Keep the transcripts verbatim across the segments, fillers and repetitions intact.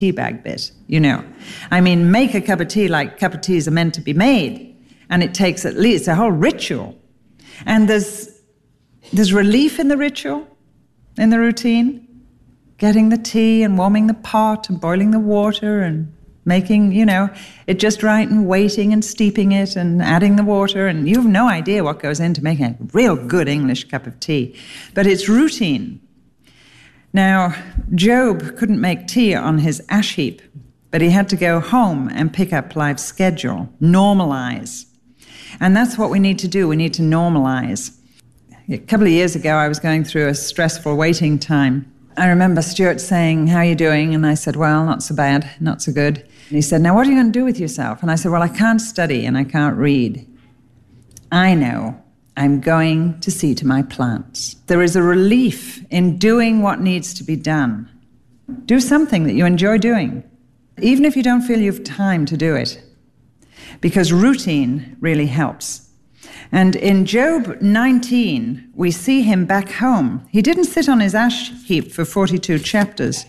tea bag bit, you know. I mean, make a cup of tea like cup of teas are meant to be made, and it takes at least a whole ritual. And there's there's relief in the ritual, in the routine, getting the tea and warming the pot and boiling the water and making, you know, it just right and waiting and steeping it and adding the water. And you have no idea what goes into making a real good English cup of tea. But it's routine. Now, Job couldn't make tea on his ash heap, but he had to go home and pick up life's schedule, normalize. And that's what we need to do. We need to normalize. A couple of years ago, I was going through a stressful waiting time. I remember Stuart saying, "How are you doing?" And I said, "Well, not so bad, not so good." And he said, "Now, what are you going to do with yourself?" And I said, "Well, I can't study and I can't read. I know. I'm going to see to my plants." There is a relief in doing what needs to be done. Do something that you enjoy doing, even if you don't feel you have time to do it, because routine really helps. And in Job nineteen, we see him back home. He didn't sit on his ash heap for forty-two chapters.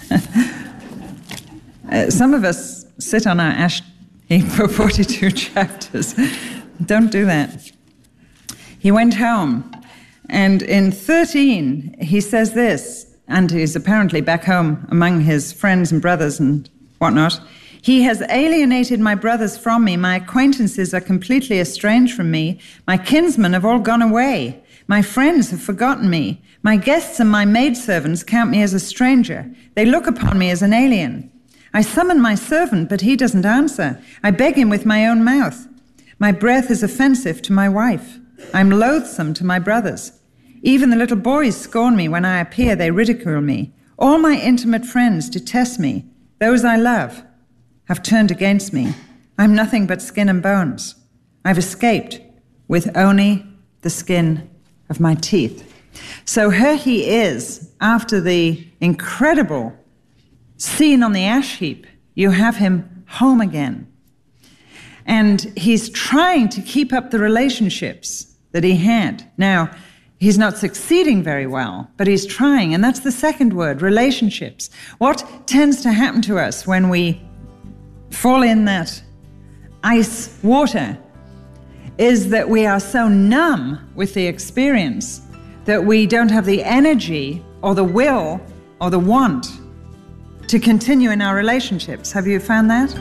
uh, some of us sit on our ash heap for forty-two chapters. Don't do that. He went home, and in thirteen, he says this, and he's apparently back home among his friends and brothers and whatnot. "He has alienated my brothers from me. My acquaintances are completely estranged from me. My kinsmen have all gone away. My friends have forgotten me. My guests and my maidservants count me as a stranger. They look upon me as an alien. I summon my servant, but he doesn't answer. I beg him with my own mouth. My breath is offensive to my wife. I'm loathsome to my brothers. Even the little boys scorn me when I appear. They ridicule me. All my intimate friends detest me. Those I love have turned against me. I'm nothing but skin and bones. I've escaped with only the skin of my teeth." So here he is, after the incredible scene on the ash heap. You have him home again. And he's trying to keep up the relationships that he had. Now, he's not succeeding very well, but he's trying. And that's the second word, relationships. What tends to happen to us when we fall in that ice water is that we are so numb with the experience that we don't have the energy or the will or the want to continue in our relationships. Have you found that?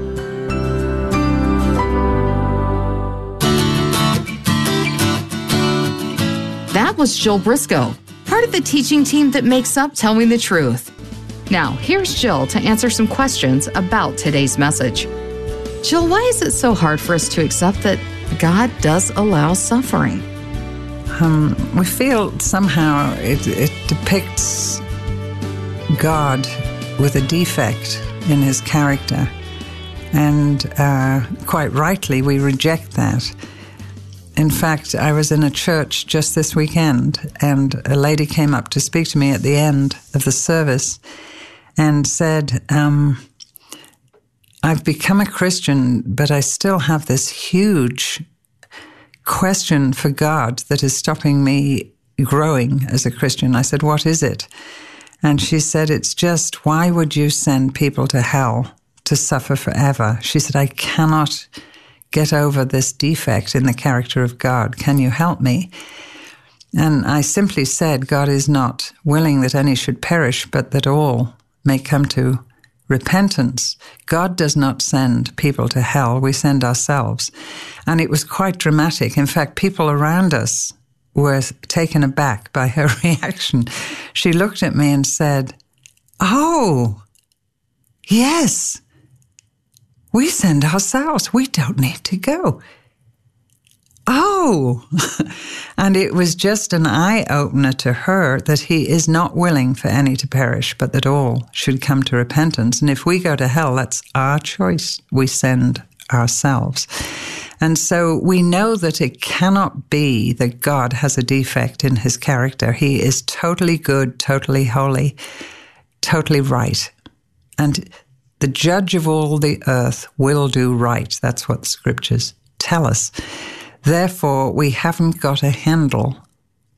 That was Jill Briscoe, part of the teaching team that makes up Tell Me the Truth. Now, here's Jill to answer some questions about today's message. Jill, why is it so hard for us to accept that God does allow suffering? Um, we feel somehow it, it depicts God with a defect in his character. And uh, quite rightly, we reject that. In fact, I was in a church just this weekend, and a lady came up to speak to me at the end of the service and said, um, "I've become a Christian, but I still have this huge question for God that is stopping me growing as a Christian." I said, "What is it?" And she said, "It's just, why would you send people to hell to suffer forever?" She said, "I cannot get over this defect in the character of God. Can you help me?" And I simply said, God is not willing that any should perish, but that all may come to repentance. God does not send people to hell. We send ourselves. And it was quite dramatic. In fact, people around us were taken aback by her reaction. She looked at me and said, "Oh, yes, we send ourselves. We don't need to go." Oh, and it was just an eye-opener to her that he is not willing for any to perish, but that all should come to repentance. And if we go to hell, that's our choice. We send ourselves. And so we know that it cannot be that God has a defect in his character. He is totally good, totally holy, totally right. And the judge of all the earth will do right. That's what the scriptures tell us. Therefore, we haven't got a handle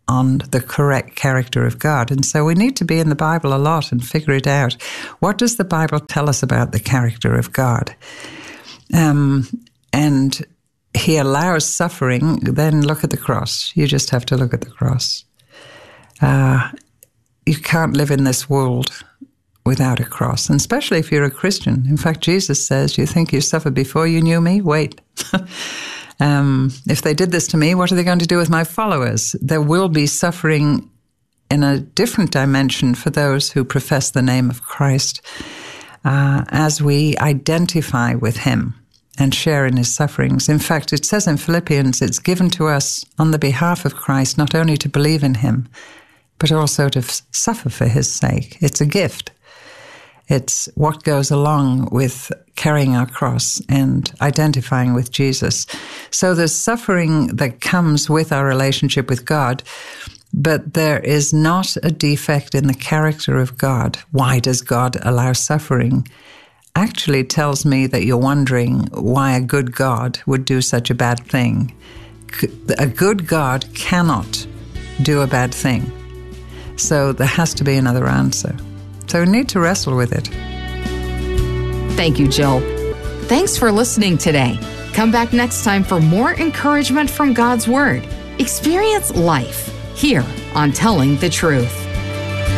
on the correct character of God. And so we need to be in the Bible a lot and figure it out. What does the Bible tell us about the character of God? Um, and he allows suffering, then look at the cross. You just have to look at the cross. Uh, you can't live in this world without a cross, and especially if you're a Christian. In fact, Jesus says, you think you suffered before you knew me? Wait. um, if they did this to me, what are they going to do with my followers? There will be suffering in a different dimension for those who profess the name of Christ uh, as we identify with him and share in his sufferings. In fact, it says in Philippians, it's given to us on the behalf of Christ not only to believe in him, but also to f- suffer for his sake. It's a gift. It's what goes along with carrying our cross and identifying with Jesus. So there's suffering that comes with our relationship with God, but there is not a defect in the character of God. Why does God allow suffering? Actually tells me that you're wondering why a good God would do such a bad thing. A good God cannot do a bad thing. So there has to be another answer. So we need to wrestle with it. Thank you, Jill. Thanks for listening today. Come back next time for more encouragement from God's Word. Experience life here on Telling the Truth.